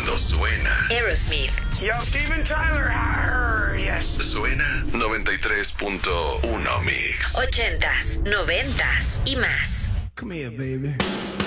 cuando suena. Aerosmith. Yo, Steven Tyler. Yes. Suena 93.1 Mix. 80s, 90s y más. Come here, baby.